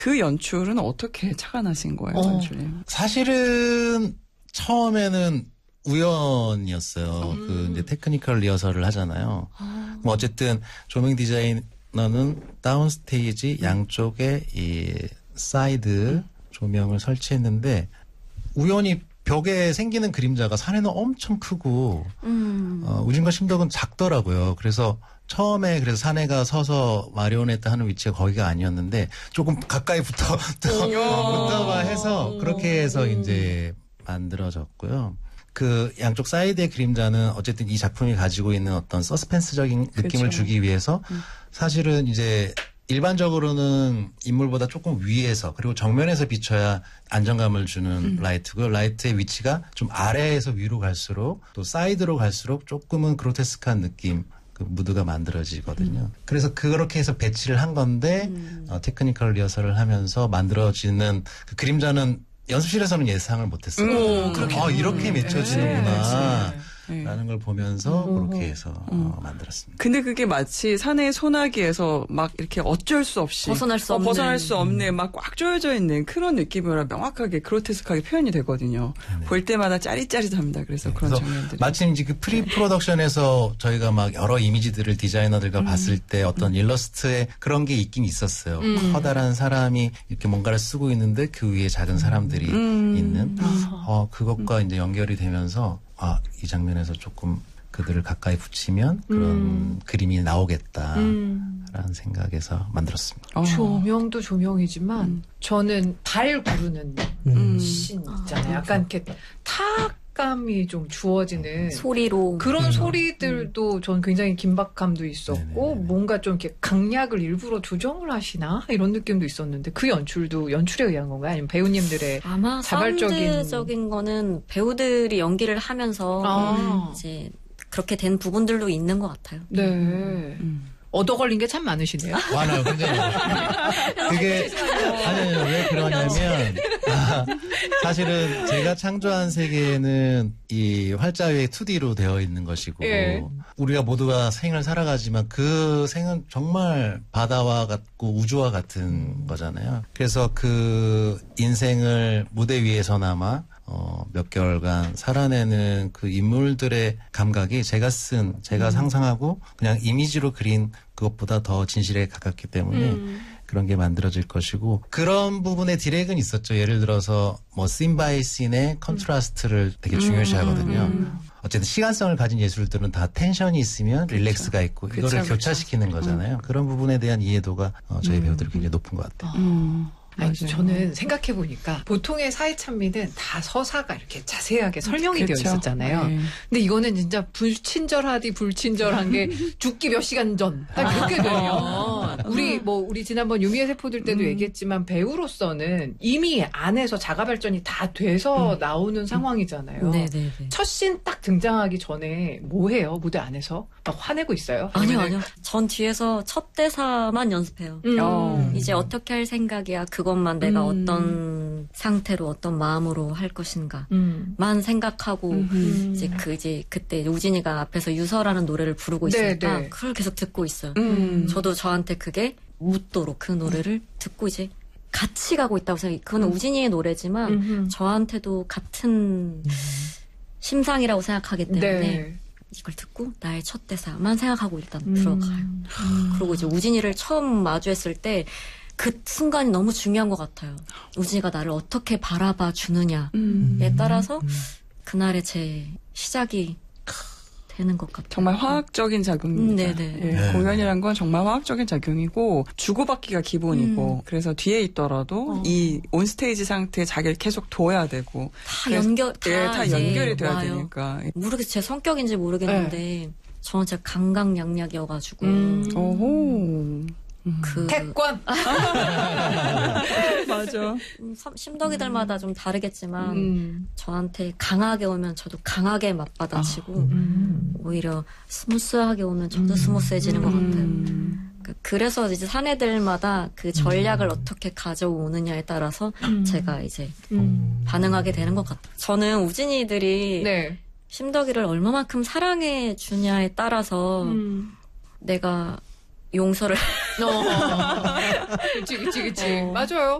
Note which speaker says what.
Speaker 1: 그 연출은 어떻게 착안하신 거예요, 연출님?
Speaker 2: 사실은 처음에는 우연이었어요. 그 이제 테크니컬 리허설을 하잖아요. 뭐 어쨌든 조명 디자이너는 다운스테이지 양쪽에 이 사이드 조명을 설치했는데 우연히 벽에 생기는 그림자가 산에는 엄청 크고 우진과 심덕은 작더라고요. 그래서 처음에 그래서 사내가 서서 마리오네트 하는 위치가 거기가 아니었는데 조금 가까이 붙어봐 해서 그렇게 해서 이제 만들어졌고요. 그 양쪽 사이드의 그림자는 어쨌든 이 작품이 가지고 있는 어떤 서스펜스적인 느낌을 주기 위해서 사실은 이제 일반적으로는 인물보다 조금 위에서 그리고 정면에서 비춰야 안정감을 주는 라이트고요. 라이트의 위치가 좀 아래에서 위로 갈수록 또 사이드로 갈수록 조금은 그로테스크한 느낌 그 무드가 만들어지거든요. 그래서 그렇게 해서 배치를 한 건데 테크니컬 리허설을 하면서 만들어지는 그 그림자는 연습실에서는 예상을 못했어요. 이렇게 맺혀지는구나. 라는 걸 보면서 그렇게 해서 만들었습니다.
Speaker 1: 근데 그게 마치 사내의 소나기에서 막 이렇게 어쩔 수 없이
Speaker 3: 벗어날 수
Speaker 1: 없는 막 꽉 조여져 있는 그런 느낌으로 명확하게 그로테스크하게 표현이 되거든요. 네네. 볼 때마다 짜릿짜릿합니다. 그래서 그런 장면들이.
Speaker 2: 마침 이제 그 프리 프로덕션에서 저희가 막 여러 이미지들을 디자이너들과 봤을 때 어떤 일러스트에 그런 게 있긴 있었어요. 커다란 사람이 이렇게 뭔가를 쓰고 있는데 그 위에 작은 사람들이 있는 그것과 이제 연결이 되면서 이 장면에서 조금 그들을 가까이 붙이면 그런 그림이 나오겠다라는 생각에서 만들었습니다.
Speaker 4: 조명도 조명이지만 저는 달 구르는 씬 있잖아요. 약간 이렇게 타악감이 좀 주어지는
Speaker 3: 소리로
Speaker 4: 그런 소리들도 전 굉장히 긴박감도 있었고 뭔가 좀 이렇게 강약을 일부러 조정을 하시나 이런 느낌도 있었는데 그 연출도 연출에 의한 건가요? 아니면 배우님들의
Speaker 3: 아마 사운드적인 거는 배우들이 연기를 하면서 이제 그렇게 된 부분들도 있는 것 같아요.
Speaker 4: 네. 얻어 걸린 게 참 많으시네요.
Speaker 2: 많아요, 굉장히 많아요. 그게, 아니요, 왜 그러냐면, 사실은 제가 창조한 세계는 이 활자위의 2D로 되어 있는 것이고, 우리가 모두가 생을 살아가지만 그 생은 정말 바다와 같고 우주와 같은 거잖아요. 그래서 그 인생을 무대 위에서나마 몇 개월간 살아내는 그 인물들의 감각이 제가 상상하고 그냥 이미지로 그린 그것보다 더 진실에 가깝기 때문에 그런 게 만들어질 것이고 그런 부분에 디렉은 있었죠. 예를 들어서 뭐 씬 바이 씬의 컨트라스트를 되게 중요시 하거든요. 어쨌든 시간성을 가진 예술들은 다 텐션이 있으면 릴렉스가 있고 이거를 교차시키는 거잖아요. 그런 부분에 대한 이해도가 저희 배우들이 굉장히 높은 것 같아요.
Speaker 4: 아니, 저는 생각해보니까 보통의 사회찬미는 다 서사가 이렇게 자세하게 설명이 되어 있었잖아요. 근데 이거는 진짜 불친절하디 불친절한 게 죽기 몇 시간 전 딱 이렇게 되면 우리 지난번 유미의 세포들 때도 얘기했지만 배우로서는 이미 안에서 자가 발전이 다 돼서 나오는 상황이잖아요. 첫 씬 딱 등장하기 전에 뭐 해요? 무대 안에서? 막 화내고 있어요?
Speaker 3: 아니요. 전 뒤에서 첫 대사만 연습해요. 이제 어떻게 할 생각이야. 그것만 내가 어떤 상태로 어떤 마음으로 할 것인가만 생각하고 이제 그때 우진이가 앞에서 유서라는 노래를 부르고 있으니까 그걸 계속 듣고 있어요. 저도 저한테 그게 묻도록 그 노래를 듣고 이제 같이 가고 있다고 생각해요. 그건 우진이의 노래지만 저한테도 같은 심상이라고 생각하기 때문에 이걸 듣고 나의 첫 대사만 생각하고 일단 들어가요. 그리고 이제 우진이를 처음 마주했을 때 그 순간이 너무 중요한 것 같아요. 우진이가 나를 어떻게 바라봐 주느냐에 따라서 그날의 제 시작이 되는 것 같아요.
Speaker 1: 정말 화학적인 작용입니다. 공연이란 건 정말 화학적인 작용이고 주고받기가 기본이고 그래서 뒤에 있더라도 이 온스테이지 상태에 자기를 계속 둬야 되고
Speaker 3: 다 연결이
Speaker 1: 돼야
Speaker 3: 와요.
Speaker 1: 되니까.
Speaker 3: 모르겠어요. 제 성격인지 모르겠는데 저는 진짜 강강약약이어가지고
Speaker 4: 태권
Speaker 1: 맞아.
Speaker 3: 심덕이들마다 좀 다르겠지만 저한테 강하게 오면 저도 강하게 맞받아치고 오히려 스무스하게 오면 저도 스무스해지는 것 같아요. 그래서 이제 사내들마다 그 전략을 어떻게 가져오느냐에 따라서 제가 이제 반응하게 되는 것 같아요. 저는 우진이들이 심덕이를 얼마만큼 사랑해 주냐에 따라서 내가 용서를.
Speaker 4: 그치. 맞아요.